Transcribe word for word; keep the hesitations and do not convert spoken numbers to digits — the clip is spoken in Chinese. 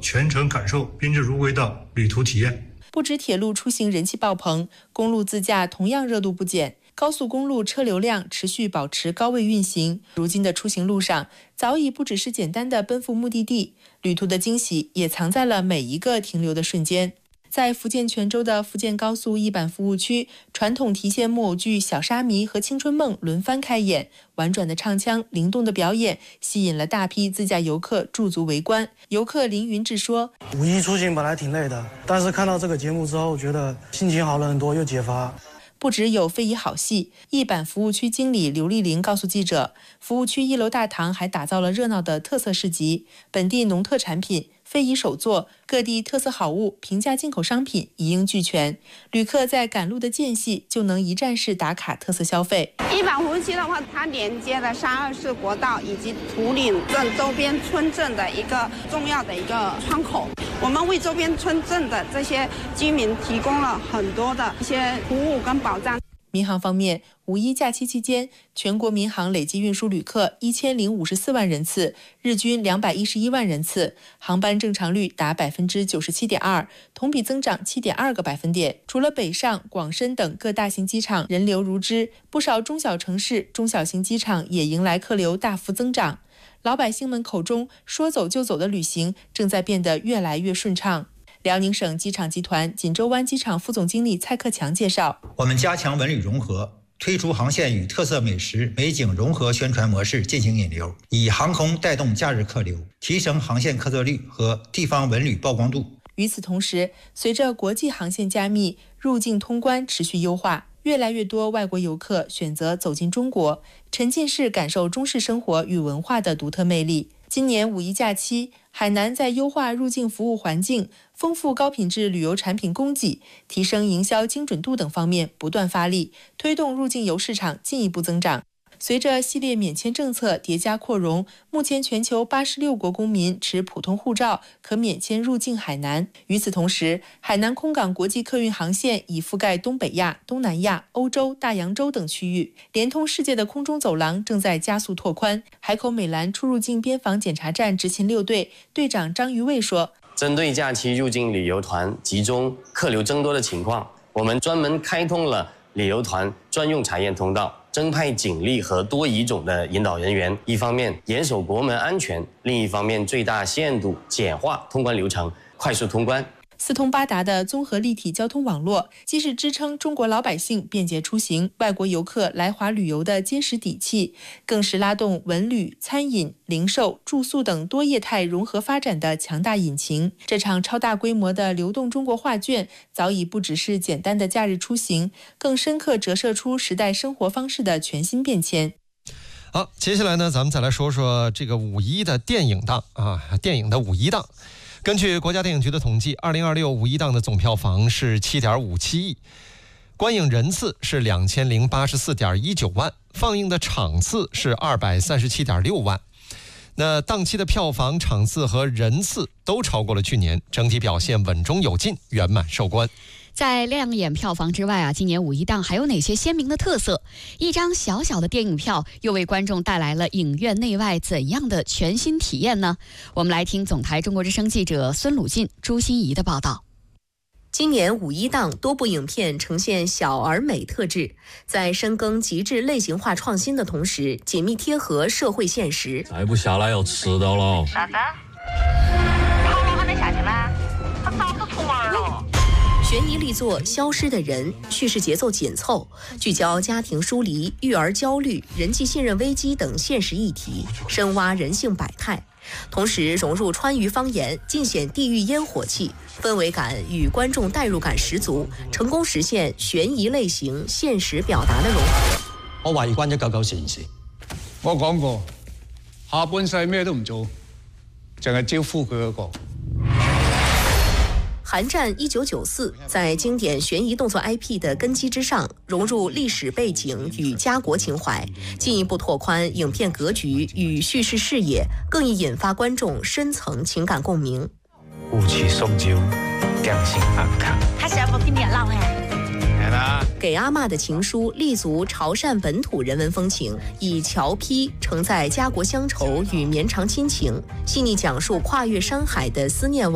全程感受宾至如归的旅途体验。 不止铁路出行人气爆棚，公路自驾同样热度不减。高速公路车流量持续保持高位运行，如今的出行路上早已不只是简单的奔赴目的地，旅途的惊喜也藏在了每一个停留的瞬间。在福建泉州的福建高速一板服务区，传统提线木偶剧《小沙弥》和《青春梦》轮番开演，婉转的唱腔、灵动的表演吸引了大批自驾游客驻足围观。游客林云志说：“ 五一出行本来挺累的，但是看到这个节目之后，觉得心情好了很多，又解乏。” 不只有非遗好戏，一板服务区经理刘丽玲告诉记者，服务区一楼大堂还打造了热闹的特色市集，本地农特产品、非遗手作、各地特色好物、平价进口商品一应俱全。旅客在赶路的间隙就能一站式打卡特色消费。 一板服务区的话，它连接了三二四国道以及图岭镇周边村镇的一个重要的一个窗口。我们为周边村镇的这些居民提供了很多的一些服务跟保障。 民航方面，五一假期期间，全国民航累计运输旅客一千零五十四万人次，日均两百一十一万人次，航班正常率达百分之九十七点二，同比增长七点二个百分点。除了北上、广深等各大型机场人流如织，不少中小城市、中小型机场也迎来客流大幅增长。老百姓们口中说走就走的旅行正在变得越来越顺畅。辽宁省机场集团锦州湾机场副总经理蔡克强介绍， 我们加强文旅融合，推出航线与特色美食美景融合宣传模式进行引流，以航空带动假日客流，提升航线客座率和地方文旅曝光度。 与此同时，随着国际航线加密，入境通关持续优化，越来越多外国游客选择走进中国，沉浸式感受中式生活与文化的独特魅力。今年五一假期，海南在优化入境服务环境、丰富高品质旅游产品供给、提升营销精准度等方面不断发力，推动入境游市场进一步增长。随着系列免签政策叠加扩容，目前全球八十六国公民持普通护照可免签入境海南。与此同时，海南空港国际客运航线已覆盖东北亚、东南亚、欧洲、大洋洲等区域，连通世界的空中走廊正在加速拓宽。海口美兰出入境边防检查站执勤六队队长张于卫说：“ 针对假期入境旅游团集中、客流增多的情况，我们专门开通了旅游团专用查验通道。”增派警力和多语种的引导人员，一方面严守国门安全，另一方面最大限度简化通关流程，快速通关。 四通八达的综合立体交通网络，既是支撑中国老百姓便捷出行、外国游客来华旅游的坚实底气，更是拉动文旅、餐饮、零售、住宿等多业态融合发展的强大引擎。这场超大规模的流动中国画卷，早已不只是简单的假日出行，更深刻折射出时代生活方式的全新变迁。 好，接下来呢，咱们再来说说这个五一的电影档啊，电影的五一档。根据国家电影局的统计，二零二六五一档的总票房是 七点五七亿，观影人次是两千零八十四点一九万，放映的场次是二百三十七点六万。那档期的票房、场次和人次都超过了去年，整体表现稳中有进，圆满收官。 在亮眼票房之外啊，今年五一档还有哪些鲜明的特色？一张小小的电影票又为观众带来了影院内外怎样的全新体验呢？我们来听总台中国之声记者孙鲁进、朱欣怡的报道。 今年五一档多部影片呈现小而美特质，在深耕极致类型化创新的同时，紧密贴合社会现实。 再不下来要迟到了。 啥子？好了还没下去吗？他早都出门了。 悬疑力作《消失的人》，叙事节奏紧凑，聚焦家庭疏离、育儿焦虑、人际信任危机等现实议题，深挖人性百态，同时融入川渝方言，尽显地域烟火气，氛围感与观众代入感十足，成功实现悬疑类型现实表达的融合。 我懷疑關咗九九事件事， 我講過，下半世咩都唔做，淨係招呼佢嗰個。 寒戰一九九四在经典悬疑动作 I P 的根基之上，融入历史背景与家国情怀，进一步拓宽影片格局与叙事视野，更易引发观众深层情感共鸣。 互取送酒，良心安康。 他是要不给你老哎。 给阿嬷的情书立足潮汕本土人文风情，以侨批承载家国乡愁与绵长亲情，细腻讲述跨越山海的思念。